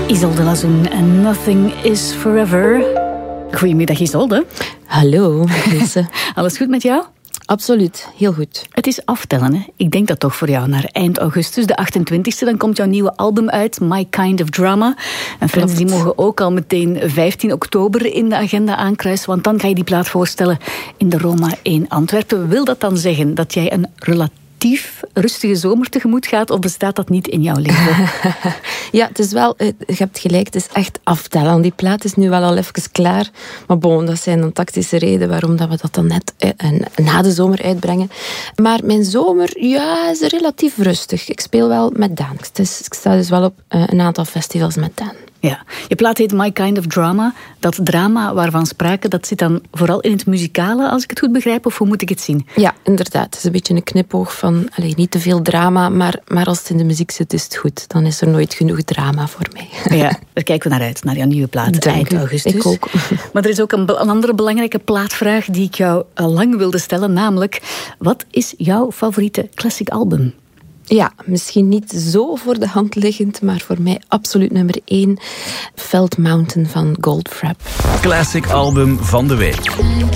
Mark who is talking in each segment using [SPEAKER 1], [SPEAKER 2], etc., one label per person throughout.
[SPEAKER 1] Isolde Lazoen en Nothing is Forever. Goedemiddag Isolde.
[SPEAKER 2] Hallo, Lise.
[SPEAKER 1] Alles goed met jou?
[SPEAKER 2] Absoluut, heel goed.
[SPEAKER 1] Het is aftellen, hè? Ik denk dat toch voor jou naar eind augustus, de 28e, dan komt jouw nieuwe album uit, My Kind of Drama. En fans die mogen ook al meteen 15 oktober in de agenda aankruisen, want dan ga je die plaat voorstellen in de Roma 1 Antwerpen. Wil dat dan zeggen dat jij een relatief rustige zomer tegemoet gaat, of bestaat dat niet in jouw leven?
[SPEAKER 2] Ja, het is wel, je hebt gelijk, het is echt aftellen. Die plaat is nu wel al even klaar, maar bon, dat zijn dan tactische redenen waarom dat we dat dan net na de zomer uitbrengen. Maar mijn zomer, ja, is relatief rustig. Ik speel wel met Daan. Ik sta dus wel op een aantal festivals met Daan.
[SPEAKER 1] Ja, je plaat heet My Kind of Drama. Dat drama waarvan sprake, dat zit dan vooral in het muzikale, als ik het goed begrijp, of hoe moet ik het zien?
[SPEAKER 2] Ja, inderdaad. Het is een beetje een knipoog van, niet te veel drama, maar als het in de muziek zit, is het goed. Dan is er nooit genoeg drama voor mij.
[SPEAKER 1] Ja, daar kijken we naar uit, naar jouw nieuwe plaat, eind augustus.
[SPEAKER 2] Ik ook.
[SPEAKER 1] Maar er is ook een andere belangrijke plaatvraag die ik jou al lang wilde stellen, namelijk, wat is jouw favoriete classic album?
[SPEAKER 2] Ja, misschien niet zo voor de hand liggend, maar voor mij absoluut nummer 1. Felt Mountain van Goldfrapp.
[SPEAKER 3] Classic album van de week.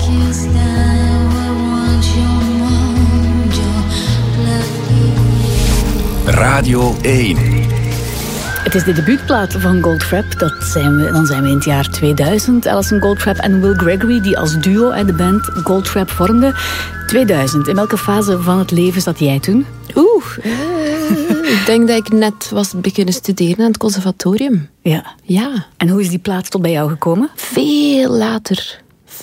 [SPEAKER 3] Radio 1.
[SPEAKER 1] Het is de debuutplaat van Goldfrapp. Dan zijn we in het jaar 2000. Alison Goldfrapp en Will Gregory, die als duo de band Goldfrapp vormden. 2000. In welke fase van het leven zat jij toen?
[SPEAKER 2] Ik denk dat ik net was beginnen studeren aan het conservatorium. Ja.
[SPEAKER 1] En hoe is die plaat tot bij jou gekomen?
[SPEAKER 2] Veel later.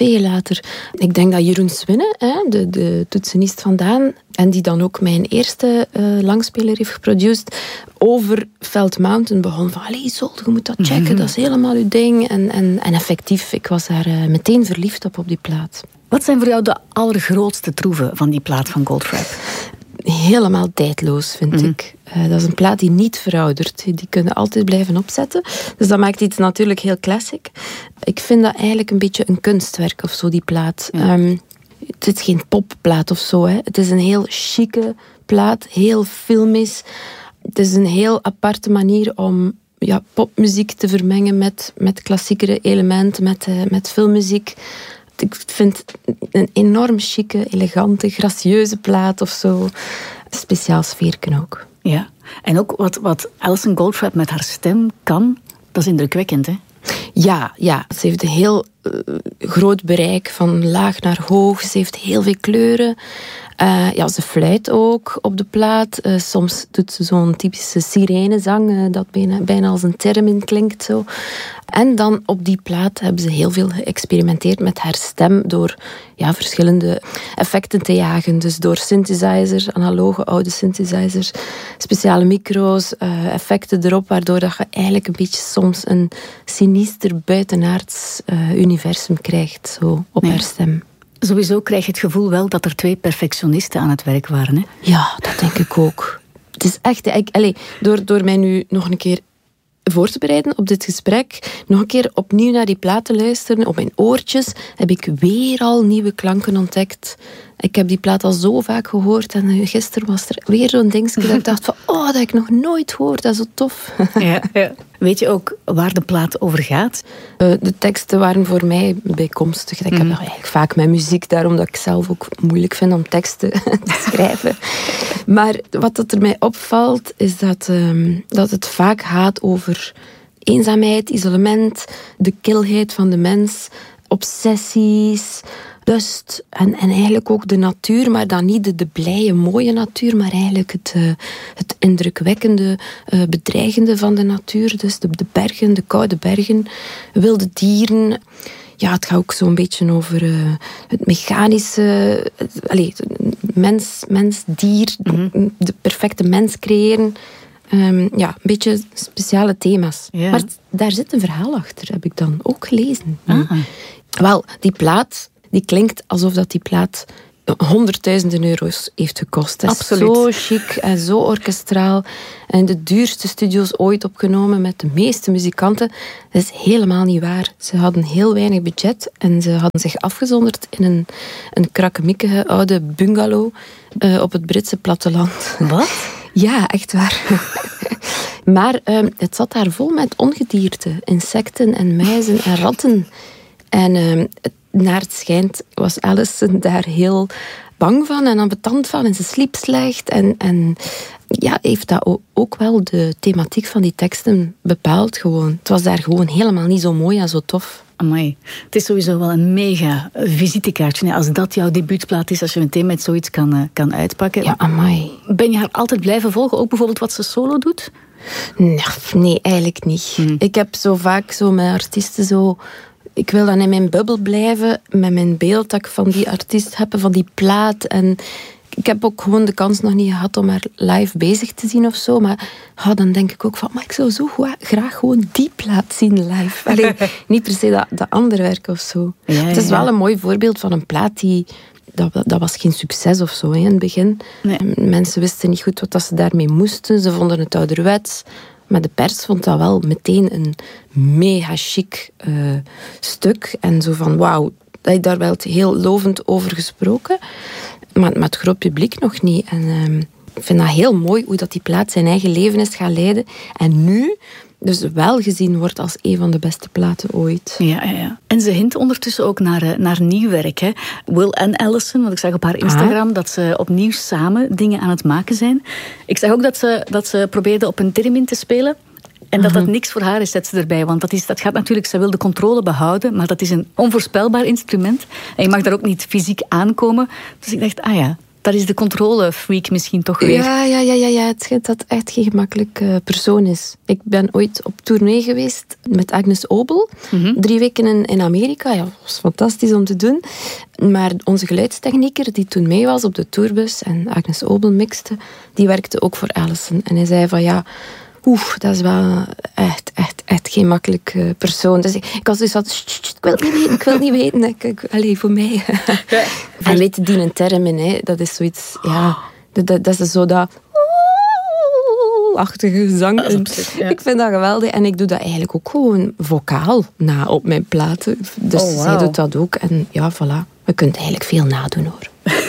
[SPEAKER 2] Ik denk dat Jeroen Swinne, de toetsenist vandaan, en die dan ook mijn eerste langspeler heeft geproduceerd, over Felt Mountain begon van, Isolde, je moet dat checken, dat is helemaal uw ding. En effectief, ik was daar meteen verliefd op die plaat.
[SPEAKER 1] Wat zijn voor jou de allergrootste troeven van die plaat van Goldfrapp?
[SPEAKER 2] Helemaal tijdloos, vind ik. Dat is een plaat die niet veroudert. Die kunnen altijd blijven opzetten. Dus dat maakt iets natuurlijk heel classic. Ik vind dat eigenlijk een beetje een kunstwerk of zo, die plaat. Ja. Het is geen popplaat of zo. Het is een heel chique plaat, heel filmisch. Het is een heel aparte manier om popmuziek te vermengen met klassiekere elementen, met filmmuziek. Ik vind een enorm chique, elegante, gracieuze plaat of zo. Speciaal sfeerken ook.
[SPEAKER 1] Ja, en ook wat Alison Goldfrapp met haar stem kan, dat is indrukwekkend, hè?
[SPEAKER 2] Ja. Ze heeft een heel groot bereik, van laag naar hoog. Ze heeft heel veel kleuren. Ze fluit ook op de plaat. Soms doet ze zo'n typische sirenezang, dat bijna als een term klinkt zo. En dan op die plaat hebben ze heel veel geëxperimenteerd met haar stem door verschillende effecten te jagen. Dus door synthesizers, analoge oude synthesizers, speciale micro's, effecten erop, waardoor dat je eigenlijk een beetje soms een sinister buitenaards universum krijgt zo op haar stem.
[SPEAKER 1] Sowieso krijg je het gevoel wel dat er 2 perfectionisten aan het werk waren, hè?
[SPEAKER 2] Ja, dat denk ik ook. Het is echt, door mij nu nog een keer voor te bereiden op dit gesprek, nog een keer opnieuw naar die plaat te luisteren, op mijn oortjes, heb ik weer al nieuwe klanken ontdekt. Ik heb die plaat al zo vaak gehoord en gisteren was er weer zo'n dingetje dat ik dacht van, dat heb ik nog nooit gehoord, dat is zo tof.
[SPEAKER 1] Ja. Weet je ook waar de plaat over gaat?
[SPEAKER 2] De teksten waren voor mij bijkomstig. Ik heb eigenlijk vaak met muziek, daarom dat ik zelf ook moeilijk vind om teksten te schrijven. Maar wat er mij opvalt, is dat het vaak gaat over eenzaamheid, isolement, de kilheid van de mens, obsessies, lust en eigenlijk ook de natuur, maar dan niet de blije, mooie natuur, maar eigenlijk het indrukwekkende, bedreigende van de natuur. Dus de bergen, de koude bergen, wilde dieren. Ja, het gaat ook zo'n beetje over het mechanische, mens-dier, de perfecte mens creëren. Een beetje speciale thema's. Ja. Maar daar zit een verhaal achter, heb ik dan ook gelezen. Wel, die plaat, die klinkt alsof dat die plaat honderdduizenden euro's heeft gekost.
[SPEAKER 1] Absoluut.
[SPEAKER 2] Zo chic en zo orkestraal. En de duurste studio's ooit opgenomen met de meeste muzikanten. Dat is helemaal niet waar. Ze hadden heel weinig budget en ze hadden zich afgezonderd in een krakkemikkige oude bungalow op het Britse platteland.
[SPEAKER 1] Wat?
[SPEAKER 2] Ja, echt waar. Maar het zat daar vol met ongedierte. Insecten en muizen en ratten. En naar het schijnt was Alison daar heel bang van en ambetant van. En ze sliep slecht. En heeft dat ook wel de thematiek van die teksten bepaald gewoon. Het was daar gewoon helemaal niet zo mooi en zo tof.
[SPEAKER 1] Amai. Het is sowieso wel een mega visitekaartje. Als dat jouw debuutplaat is, als je meteen met zoiets kan uitpakken.
[SPEAKER 2] Ja, amai.
[SPEAKER 1] Ben je haar altijd blijven volgen? Ook bijvoorbeeld wat ze solo doet?
[SPEAKER 2] Nee, eigenlijk niet. Ik heb zo vaak met artiesten zo... Ik wil dan in mijn bubbel blijven, met mijn beeld dat ik van die artiest heb, van die plaat. En ik heb ook gewoon de kans nog niet gehad om haar live bezig te zien of zo. Maar dan denk ik ook van, maar ik zou zo graag gewoon die plaat zien live. Allee, niet per se dat andere werk of zo. Ja, het is wel een mooi voorbeeld van een plaat die... Dat was geen succes of zo in het begin. Nee. Mensen wisten niet goed wat ze daarmee moesten. Ze vonden het ouderwets. Maar de pers vond dat wel meteen een mega chic stuk. En zo van, wauw, dat je daar wel heel lovend over gesproken. Maar het groot publiek nog niet. En ik vind dat heel mooi hoe dat die plaat zijn eigen leven is gaan leiden. En nu dus wel gezien wordt als een van de beste platen ooit.
[SPEAKER 1] Ja. En ze hint ondertussen ook naar nieuw werk. Hè? Will en Alison, want ik zag op haar Instagram dat ze opnieuw samen dingen aan het maken zijn. Ik zag ook dat ze probeerde op een theremin te spelen. En dat niks voor haar is, zet ze erbij. Want dat gaat natuurlijk, ze wil de controle behouden, maar dat is een onvoorspelbaar instrument. En je mag daar ook niet fysiek aankomen. Dus ik dacht, dat is de controlefreak misschien toch weer.
[SPEAKER 2] Ja. Het schijnt dat het echt geen gemakkelijk persoon is. Ik ben ooit op tournee geweest met Agnes Obel. 3 weken in Amerika. Ja, dat was fantastisch om te doen. Maar onze geluidstechnieker die toen mee was op de tourbus en Agnes Obel mixte, die werkte ook voor Alison. En hij zei van dat is wel echt geen makkelijk persoon. Dus ik was dus ik wil niet weten. Allee, voor mij. Ja. En weet je, die een term in, dat is zoiets, dat is zo dat achtige zang. Ja. Ik vind dat geweldig. En ik doe dat eigenlijk ook gewoon vocaal na op mijn platen. Dus zij doet dat ook. En ja, voilà. Je kunt eigenlijk veel nadoen, hoor.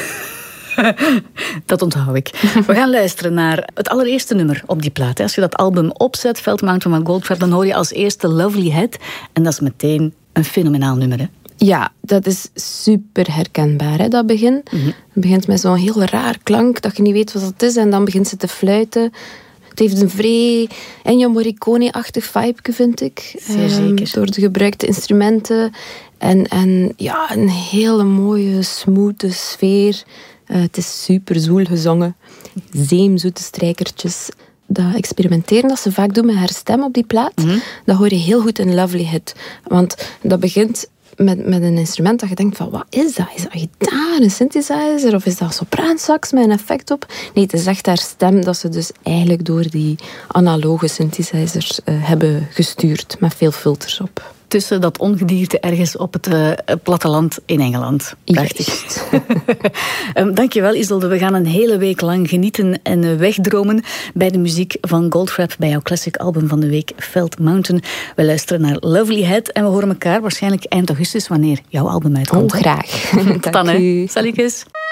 [SPEAKER 1] Dat onthoud ik. We gaan luisteren naar het allereerste nummer op die plaat. Als je dat album opzet, Felt Mountain van Goldfrapp, dan hoor je als eerste Lovely Head. En dat is meteen een fenomenaal nummer, hè?
[SPEAKER 2] Ja, dat is super herkenbaar, hè, dat begin. Het begint met zo'n heel raar klank, dat je niet weet wat het is. En dan begint ze te fluiten. Het heeft een vrij Ennio Morricone-achtig vibe, vind ik.
[SPEAKER 1] Zeer zeker.
[SPEAKER 2] Door de gebruikte instrumenten. En ja, een hele mooie, smooth sfeer. Het is super zoel gezongen. Zeemzoete strijkertjes. Dat experimenteren dat ze vaak doen met haar stem op die plaat, dat hoor je heel goed in Lovely Head. Want dat begint met een instrument dat je denkt van, wat is dat? Is dat gitaar, een synthesizer? Of is dat sopraansax met een effect op? Nee, het is echt haar stem dat ze dus eigenlijk door die analoge synthesizers hebben gestuurd. Met veel filters op.
[SPEAKER 1] Tussen dat ongedierte ergens op het platteland in Engeland. Prachtig. Dankjewel, Isolde. We gaan een hele week lang genieten en wegdromen bij de muziek van Goldfrapp, bij jouw classic album van de week, Felt Mountain. We luisteren naar Lovely Head en we horen elkaar waarschijnlijk eind augustus, wanneer jouw album uitkomt.
[SPEAKER 2] Graag.
[SPEAKER 1] Tot dan, hè. Salutjes.